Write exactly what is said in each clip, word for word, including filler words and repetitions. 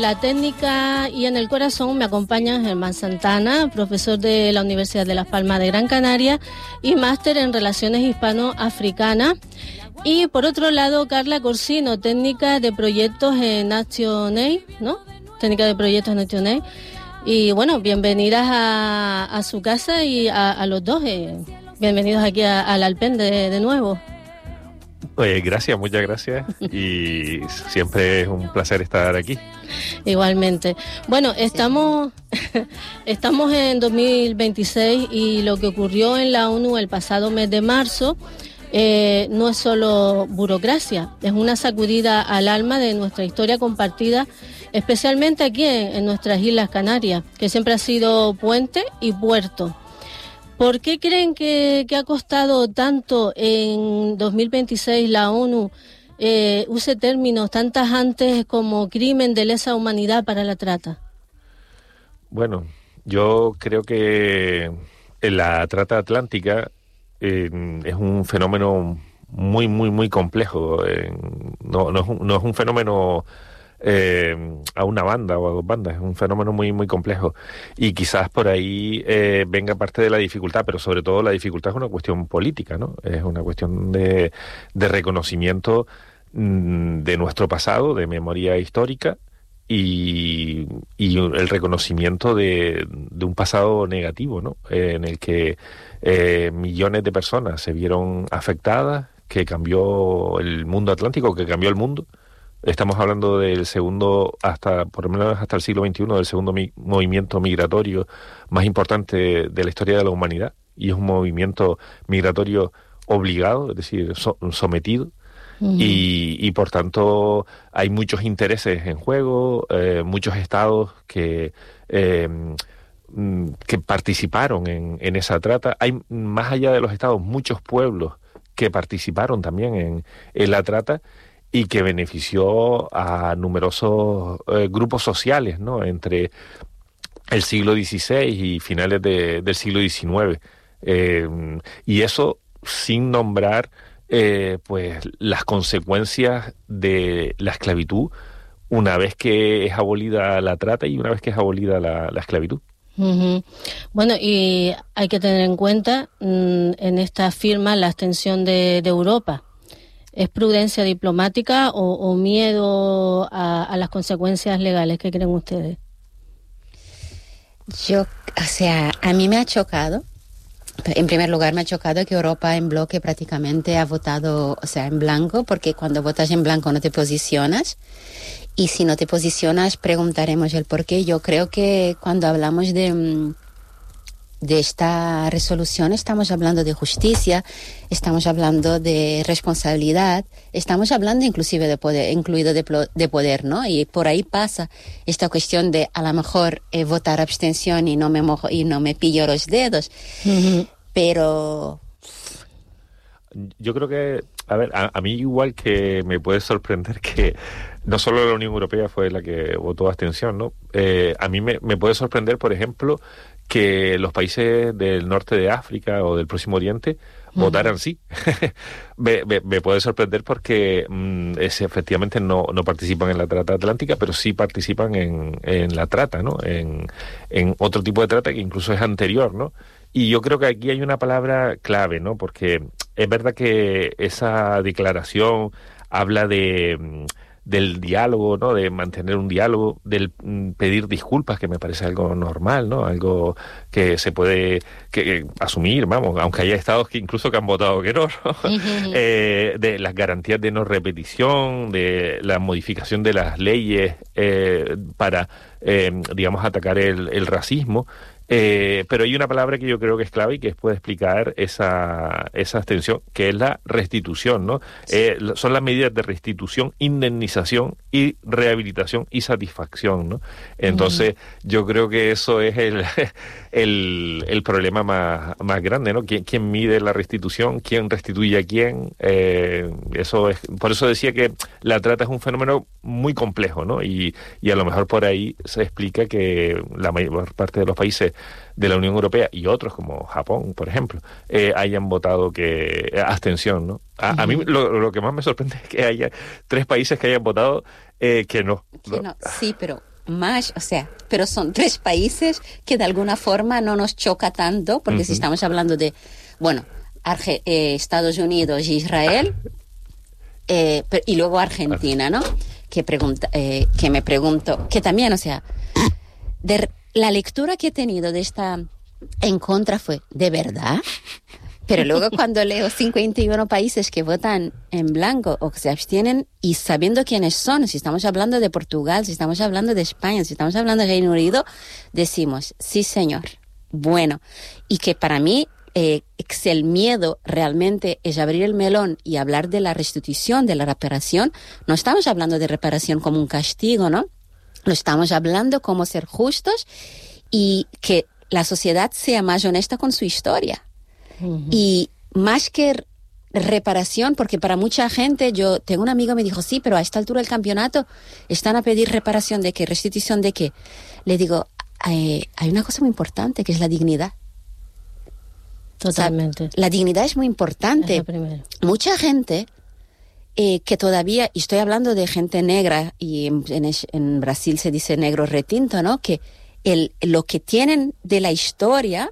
la técnica y en el corazón me acompañan Germán Santana, profesor de la Universidad de Las Palmas de Gran Canaria y máster en Relaciones Hispano-Africanas. Y por otro lado, Carla Corsino, técnica de proyectos en ActionAid, ¿no? Técnica de proyectos en ActionAid. Y bueno, bienvenidas a, a su casa y a, a los dos. Eh, bienvenidos aquí a, al Alpen de, de nuevo. Pues gracias, muchas gracias. Y siempre es un placer estar aquí. Igualmente. Bueno, estamos, estamos en dos mil veintiséis y lo que ocurrió en la ONU el pasado mes de marzo eh, no es solo burocracia, es una sacudida al alma de nuestra historia compartida, especialmente aquí en, en nuestras Islas Canarias, que siempre ha sido puente y puerto. ¿Por qué creen que, que ha costado tanto en dos mil veintiséis la ONU eh, use términos tan tajantes como crimen de lesa humanidad para la trata? Bueno, yo creo que la trata atlántica eh, es un fenómeno muy, muy, muy complejo. Eh, no, no, es un, no es un fenómeno Eh, a una banda o a dos bandas, es un fenómeno muy muy complejo y quizás por ahí eh, venga parte de la dificultad, pero sobre todo la dificultad es una cuestión política, ¿no? Es una cuestión de, de reconocimiento mmm, de nuestro pasado, de memoria histórica y, y el reconocimiento de, de un pasado negativo, ¿no? Eh, en el que eh, millones de personas se vieron afectadas, que cambió el mundo atlántico, que cambió el mundo. Estamos hablando del segundo, hasta por lo menos hasta el siglo veintiuno, del segundo mi, movimiento migratorio más importante de la historia de la humanidad, y es un movimiento migratorio obligado, es decir, so, sometido, uh-huh. y, y por tanto hay muchos intereses en juego, eh, muchos estados que eh, que participaron en, en esa trata. Hay, más allá de los estados, muchos pueblos que participaron también en, en la trata, y que benefició a numerosos eh, grupos sociales, ¿no? Entre el siglo dieciséis y finales de, del siglo diecinueve. Eh, y eso sin nombrar eh, pues las consecuencias de la esclavitud una vez que es abolida la trata y una vez que es abolida la, la esclavitud. Uh-huh. Bueno, y hay que tener en cuenta mmm, en esta firma la extensión de, de Europa. ¿Es prudencia diplomática o, o miedo a, a las consecuencias legales? ¿Qué creen ustedes? Yo, o sea, a mí me ha chocado. En primer lugar, me ha chocado que Europa en bloque prácticamente ha votado, o sea, en blanco, porque cuando votas en blanco no te posicionas. Y si no te posicionas, preguntaremos el por qué. Yo creo que cuando hablamos de... de esta resolución estamos hablando de justicia, estamos hablando de responsabilidad, estamos hablando inclusive de poder, incluido de, de poder, ¿no? Y por ahí pasa esta cuestión de a lo mejor eh, votar abstención y no me mojo y no me pillo los dedos, uh-huh. Pero yo creo que, a ver, a, a mí igual que me puede sorprender que no solo la Unión Europea fue la que votó abstención, ¿no? Eh, a mí me, me puede sorprender, por ejemplo, que los países del norte de África o del Próximo Oriente uh-huh. votaran sí. me, me, me puede sorprender porque mmm, es, efectivamente no, no participan en la trata atlántica, pero sí participan en, en la trata, ¿no? En, en otro tipo de trata que incluso es anterior, ¿no? Y yo creo que aquí hay una palabra clave, ¿no? Porque es verdad que esa declaración habla de... del diálogo, ¿no? De mantener un diálogo, del mm, pedir disculpas, que me parece algo normal, ¿no? Algo que se puede que, que, asumir, vamos, aunque haya estados que incluso que han votado que no, ¿no? Uh-huh. eh, de las garantías de no repetición, de la modificación de las leyes eh, para, eh, digamos, atacar el, el racismo. Eh, pero hay una palabra que yo creo que es clave y que puede explicar esa, esa abstención, que es la restitución, ¿no? Sí. Eh, son las medidas de restitución, indemnización y rehabilitación y satisfacción, ¿no? Entonces, mm. yo creo que eso es el, el, el problema más, más grande, ¿no? ¿Quién, quién mide la restitución? ¿Quién restituye a quién? Eh, eso es, por eso decía que la trata es un fenómeno muy complejo, ¿no? Y, y a lo mejor por ahí se explica que la mayor parte de los países de la Unión Europea y otros como Japón, por ejemplo, eh, hayan votado que eh, abstención, ¿no? A, uh-huh. a mí lo, lo que más me sorprende es que haya tres países que hayan votado eh, que no, ¿no? Que no. Sí, pero más, o sea, pero son tres países que de alguna forma no nos choca tanto, porque uh-huh. si estamos hablando de, bueno, Arge- eh, Estados Unidos y Israel, eh, pero, y luego Argentina, ¿no? Que, pregunta, eh, que me pregunto, que también, o sea, de, la lectura que he tenido de esta en contra fue, ¿de verdad? Pero luego cuando leo cincuenta y uno países que votan en blanco o que se abstienen y sabiendo quiénes son, si estamos hablando de Portugal, si estamos hablando de España, si estamos hablando de Reino Unido, decimos, sí señor, bueno. Y que para mí, eh, si el miedo realmente es abrir el melón y hablar de la restitución, de la reparación, no estamos hablando de reparación como un castigo, ¿no? Lo estamos hablando como ser justos y que la sociedad sea más honesta con su historia. Uh-huh. Y más que reparación, porque para mucha gente, yo tengo un amigo que me dijo, sí, pero a esta altura del campeonato están a pedir reparación de qué, restitución de qué. Le digo, eh, hay una cosa muy importante que es la dignidad. Totalmente. O sea, la dignidad es muy importante. Es mucha gente eh, que todavía, y estoy hablando de gente negra, y en, en, en Brasil se dice negro retinto, ¿no? Que el, lo que tienen de la historia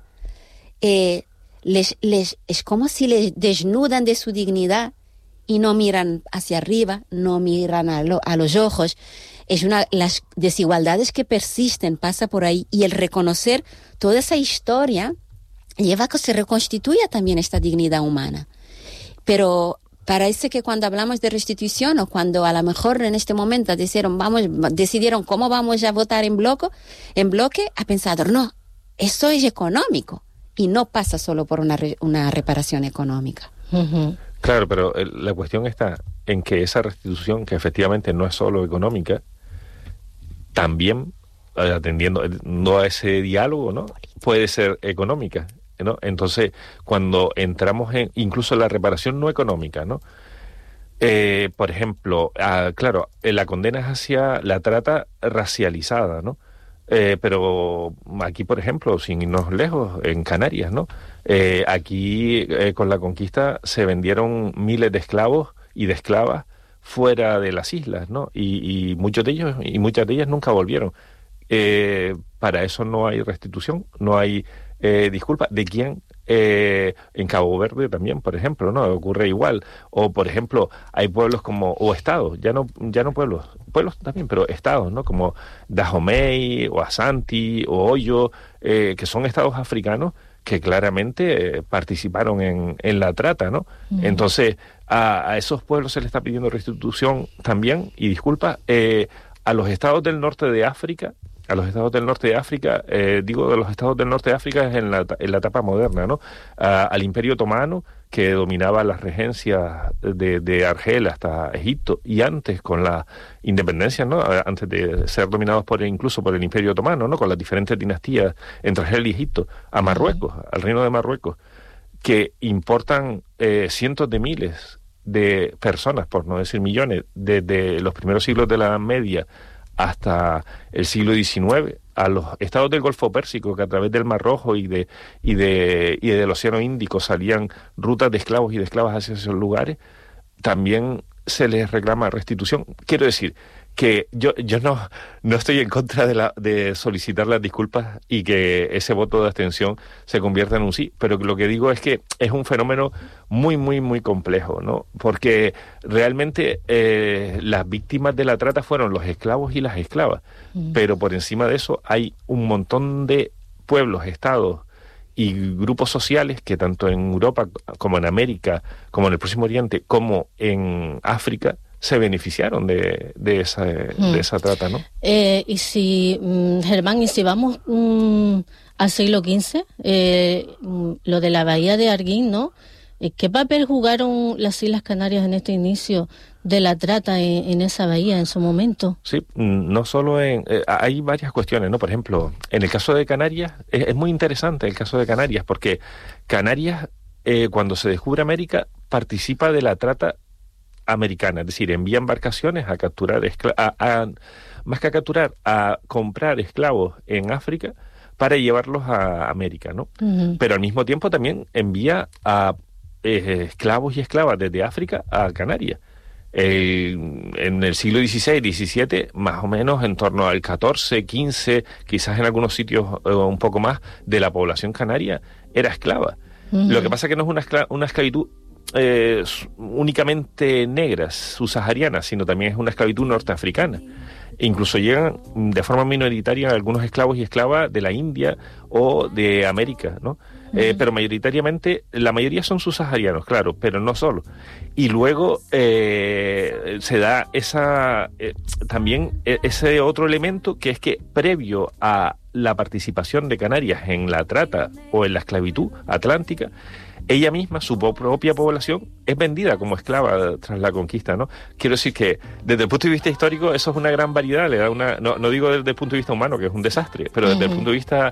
eh, Les, les, es como si les desnudan de su dignidad y no miran hacia arriba, no miran a, lo, a los ojos. Es una, las desigualdades que persisten pasa por ahí, y el reconocer toda esa historia lleva a que se reconstituya también esta dignidad humana. Pero parece que cuando hablamos de restitución, o cuando a lo mejor en este momento decidieron, vamos, decidieron cómo vamos a votar en bloque, en bloque, ha pensado, no, eso es económico. Y no pasa solo por una, re, una reparación económica. Uh-huh. Claro, pero el, la cuestión está en que esa restitución, que efectivamente no es solo económica, también, atendiendo no a ese diálogo, ¿no?, puede ser económica, ¿no? Entonces, cuando entramos en incluso la reparación no económica, ¿no? Eh, por ejemplo, ah, claro, la condena es hacia la trata racializada, ¿no? Eh, pero aquí, por ejemplo, sin irnos lejos, en Canarias, ¿no? Eh, aquí, eh, con la conquista, se vendieron miles de esclavos y de esclavas fuera de las islas, ¿no? Y, y muchos de ellos y muchas de ellas nunca volvieron. Eh, para eso no hay restitución, no hay eh, disculpa. ¿De quién? Eh, en Cabo Verde también, por ejemplo, ¿no? Ocurre igual. O, por ejemplo, hay pueblos como, o estados, ya no ya no pueblos, pueblos también, pero estados, ¿no? Como Dahomey, o Asante, o Oyo, eh, que son estados africanos que claramente eh, participaron en, en la trata, ¿no? Mm. Entonces, a, a esos pueblos se les está pidiendo restitución también, y disculpa, eh, a los estados del norte de África, a los estados del norte de África, eh, digo de los estados del norte de África es en la, en la etapa moderna, ¿no? A, al Imperio Otomano, que dominaba las regencias de, de Argel hasta Egipto, y antes con la independencia, ¿no? Antes de ser dominados por incluso por el Imperio Otomano, ¿no? Con las diferentes dinastías entre Argel y Egipto, a Marruecos, uh-huh. al reino de Marruecos, que importan eh, cientos de miles de personas, por no decir millones, desde los primeros siglos de la Edad Media hasta el siglo diecinueve, a los estados del Golfo Pérsico, que a través del Mar Rojo y de y de y del Océano Índico salían rutas de esclavos y de esclavas hacia esos lugares, también se les reclama restitución. Quiero decir que yo yo no no estoy en contra de la de solicitar las disculpas y que ese voto de abstención se convierta en un sí, pero lo que digo es que es un fenómeno muy muy muy complejo, ¿no? Porque realmente eh, las víctimas de la trata fueron los esclavos y las esclavas, mm. pero por encima de eso hay un montón de pueblos, estados y grupos sociales que tanto en Europa como en América, como en el Próximo Oriente, como en África, se beneficiaron de, de, esa, de esa trata, ¿no? Eh, y si, Germán, y si vamos um, al siglo quince, eh, lo de la bahía de Arguín, ¿no? ¿Qué papel jugaron las Islas Canarias en este inicio de la trata en, en esa bahía en su momento? Sí, no solo en... Eh, hay varias cuestiones, ¿no? Por ejemplo, en el caso de Canarias, es, es muy interesante el caso de Canarias, porque Canarias, eh, cuando se descubre América, participa de la trata americana, es decir, envía embarcaciones a capturar, escla- a, a, más que a capturar, a comprar esclavos en África para llevarlos a América, ¿no? Uh-huh. Pero al mismo tiempo también envía a eh, esclavos y esclavas desde África a Canarias. El, en el siglo dieciséis, diecisiete, más o menos en torno al catorce, quince, quizás en algunos sitios eh, un poco más, de la población canaria era esclava. Uh-huh. Lo que pasa es que no es una, esclav- una esclavitud eh, únicamente negra, subsahariana, sino también es una esclavitud norteafricana. Incluso llegan de forma minoritaria algunos esclavos y esclavas de la India o de América, ¿no? Uh-huh. Eh, pero mayoritariamente, la mayoría son subsaharianos, claro, pero no solo. Y luego eh, se da esa eh, también ese otro elemento, que es que previo a la participación de Canarias en la trata o en la esclavitud atlántica, ella misma, su propia población, es vendida como esclava tras la conquista, ¿no? Quiero decir que, desde el punto de vista histórico, eso es una gran variedad, le da una, no, no digo desde el punto de vista humano, que es un desastre, pero desde uh-huh. el punto de vista